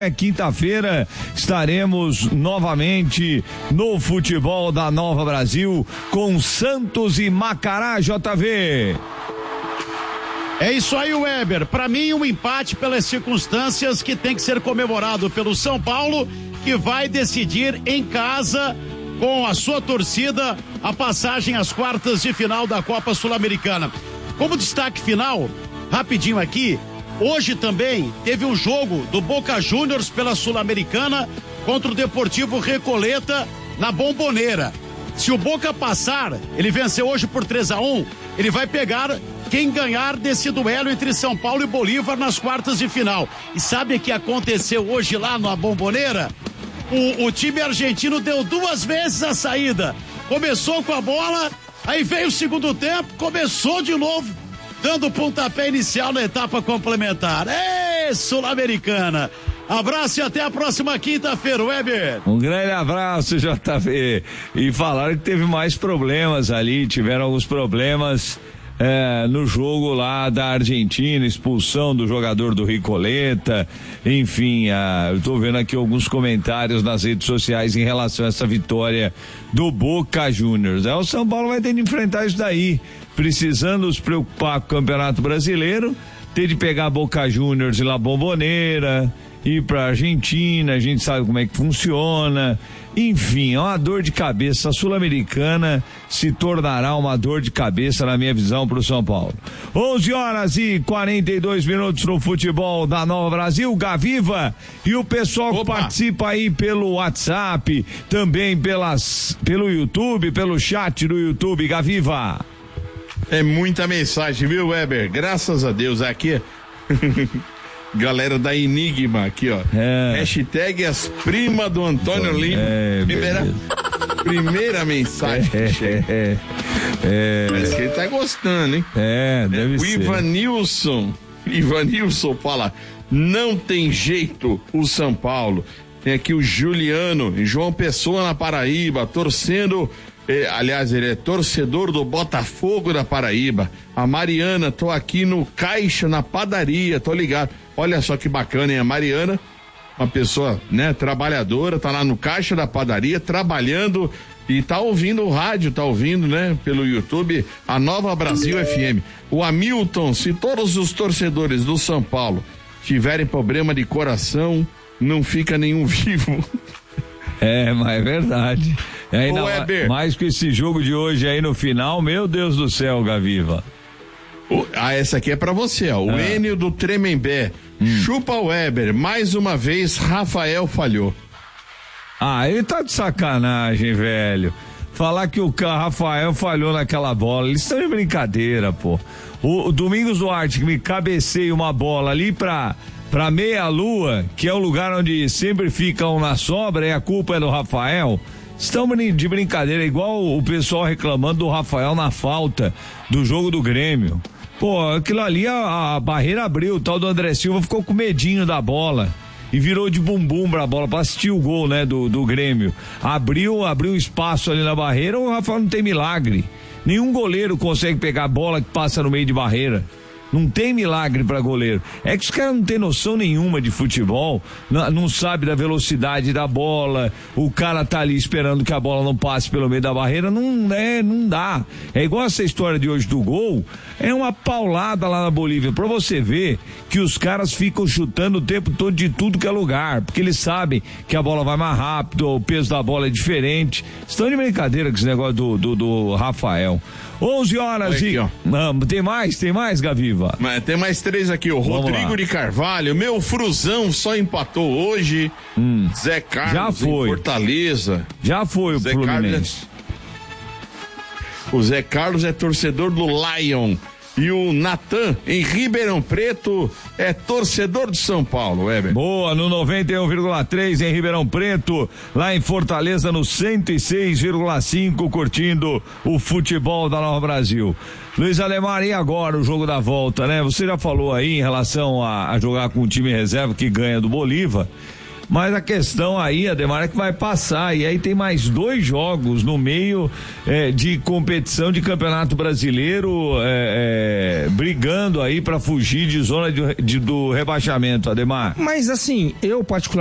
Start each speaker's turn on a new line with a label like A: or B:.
A: Quinta-feira estaremos novamente no futebol da Nova Brasil com Santos e Macará, JV.
B: É isso aí, Weber. Para mim, um empate pelas circunstâncias que tem que ser comemorado pelo São Paulo, que vai decidir em casa com a sua torcida a passagem às quartas de final da Copa Sul-Americana. Como destaque final, rapidinho aqui, hoje também teve um jogo do Boca Juniors pela Sul-Americana contra o Deportivo Recoleta na Bombonera. Se o Boca passar, ele venceu hoje por 3-1, ele vai pegar quem ganhar desse duelo entre São Paulo e Bolívar nas quartas de final. E sabe o que aconteceu hoje lá na Bombonera? O time argentino deu 2 vezes a saída. Começou com a bola, aí veio o segundo tempo, começou de novo, dando o pontapé inicial na etapa complementar. Sul-Americana. Abraço e até a próxima quinta-feira, Weber.
A: Um grande abraço, JV. E falaram que teve mais problemas ali, tiveram alguns problemas no jogo lá da Argentina, expulsão do jogador do Recoleta, enfim, eu tô vendo aqui alguns comentários nas redes sociais em relação a essa vitória do Boca Juniors. O São Paulo vai ter de enfrentar isso daí, precisando se preocupar com o Campeonato Brasileiro, ter de pegar Boca Juniors e La Bombonera, ir pra Argentina, a gente sabe como é que funciona, enfim, é uma dor de cabeça. A Sul-Americana se tornará uma dor de cabeça, na minha visão, pro São Paulo. 11h42 no futebol da Nova Brasil, Gaviva, e o pessoal que participa aí pelo WhatsApp, também pelo YouTube, pelo chat do YouTube, Gaviva.
C: É muita mensagem, viu, Weber? Graças a Deus, aqui galera da Enigma aqui, ó. Hashtag as primas do Antônio Lima. Primeira mensagem que chega. Parece que ele tá gostando, hein?
A: Deve ser.
C: O Ivanilson fala, não tem jeito o São Paulo. Tem aqui o Juliano, João Pessoa na Paraíba, torcendo. Aliás, ele é torcedor do Botafogo da Paraíba. A Mariana, tô aqui no caixa, na padaria, tô ligado. Olha só que bacana, hein? A Mariana, uma pessoa, né, trabalhadora, tá lá no caixa da padaria, trabalhando e tá ouvindo o rádio, tá ouvindo, né, pelo YouTube, a Nova Brasil FM. O Hamilton, se todos os torcedores do São Paulo tiverem problema de coração, não fica nenhum vivo.
A: Mas é verdade. Mais com esse jogo de hoje aí no final, meu Deus do céu, Gaviva.
C: Essa aqui é pra você, ó. O Enio do Tremembé. Chupa o Weber. Mais uma vez, Rafael falhou.
A: Ele tá de sacanagem, velho. Falar que o Rafael falhou naquela bola. Eles estão de brincadeira, pô. O Domingos Duarte que me cabeceia uma bola ali pra meia-lua, que é o lugar onde sempre ficam na sobra, e a culpa é do Rafael. Estão de brincadeira, igual o pessoal reclamando do Rafael na falta do jogo do Grêmio. Pô, aquilo ali, a barreira abriu, o tal do André Silva ficou com medinho da bola e virou de bumbum pra bola, pra assistir o gol, né, do Grêmio. Abriu espaço ali na barreira, o Rafael não tem milagre. Nenhum goleiro consegue pegar a bola que passa no meio de barreira. Não tem milagre pra goleiro. É que os caras não tem noção nenhuma de futebol, não sabe da velocidade da bola, o cara tá ali esperando que a bola não passe pelo meio da barreira, não dá. É igual essa história de hoje do gol, é uma paulada lá na Bolívia, pra você ver que os caras ficam chutando o tempo todo de tudo que é lugar, porque eles sabem que a bola vai mais rápido, o peso da bola é diferente. Estão de brincadeira com esse negócio do Rafael. 11h.
C: Aqui, ó.
A: Tem mais, Gaviva?
C: Tem mais 3 aqui, o Rodrigo de Carvalho, meu Fruzão só empatou hoje. Zé Carlos
A: já foi.
C: Em Fortaleza.
A: Já foi o
C: Zé
A: Fluminense.
C: O Zé Carlos é torcedor do Lion. E o Natan, em Ribeirão Preto, é torcedor de São Paulo, Weber.
A: Boa, no 91,3 em Ribeirão Preto, lá em Fortaleza no 106,5, curtindo o futebol da Nova Brasil. Luiz Ademar, e agora o jogo da volta, né? Você já falou aí em relação a jogar com o time reserva que ganha do Bolívar, Mas a questão aí, Ademar, é que vai passar, e aí tem mais 2 jogos no meio de competição de Campeonato Brasileiro, brigando aí para fugir de zona do rebaixamento, Ademar.
D: Mas assim, eu particularmente